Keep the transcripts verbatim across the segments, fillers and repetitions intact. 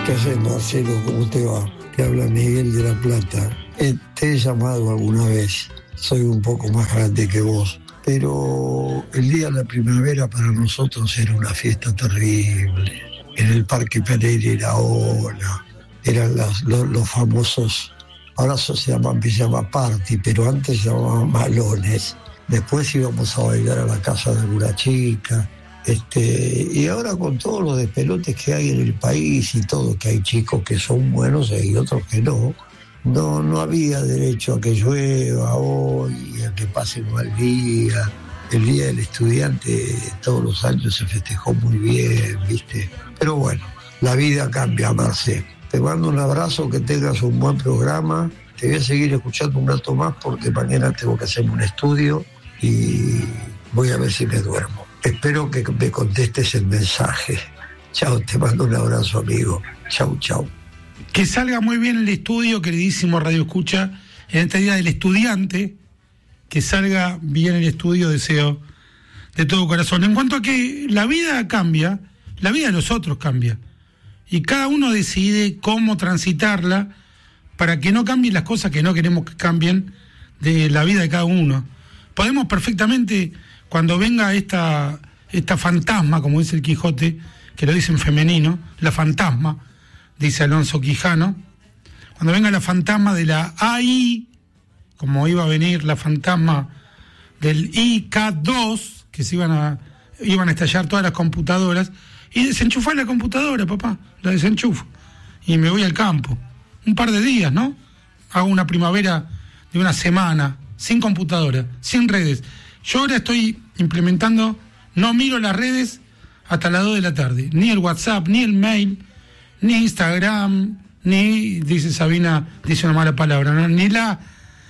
¿Qué haces, Marcelo? ¿Cómo te va? Te habla Miguel de La Plata. Eh, te he llamado alguna vez. Soy un poco más grande que vos. Pero el día de la primavera para nosotros era una fiesta terrible. En el Parque Pereira era ola. Eran las, los, los famosos, ahora eso se llaman pijama party, pero antes se llamaban malones. Después íbamos a bailar a la casa de alguna chica. Este, y ahora con todos los despelotes que hay en el país y todo, que hay chicos que son buenos y hay otros que no, no, no había derecho a que llueva hoy, a que pase un mal día. El Día del Estudiante todos los años se festejó muy bien, ¿viste? Pero bueno, la vida cambia, Marce. Te mando un abrazo, que tengas un buen programa. Te voy a seguir escuchando un rato más porque mañana tengo que hacerme un estudio y voy a ver si me duermo. Espero que me contestes el mensaje. Chao, te mando un abrazo, amigo. Chau, chau. Que salga muy bien el estudio, queridísimo Radio Escucha, en este Día del Estudiante. Que salga bien el estudio, deseo de todo corazón. En cuanto a que la vida cambia, la vida de los otros cambia. Y cada uno decide cómo transitarla para que no cambien las cosas que no queremos que cambien de la vida de cada uno. Podemos perfectamente, cuando venga esta, esta fantasma, como dice el Quijote, que lo dice en femenino, la fantasma, dice Alonso Quijano, cuando venga la fantasma de la A I, como iba a venir la fantasma del I K dos, que se iban a, iban a estallar todas las computadoras, y desenchufar la computadora, papá, la desenchufo, y me voy al campo, un par de días, ¿no? Hago una primavera de una semana, sin computadora, sin redes. Yo ahora estoy implementando, no miro las redes hasta las dos de la tarde, ni el WhatsApp, ni el mail, ni Instagram, ni, dice Sabina, dice una mala palabra, ¿no? Ni la...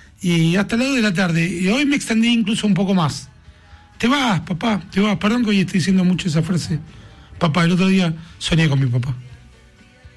Y hasta las dos de la tarde, y hoy me extendí incluso un poco más. Te vas, papá, te vas. Perdón que hoy estoy diciendo mucho esa frase. Papá, el otro día soñé con mi papá.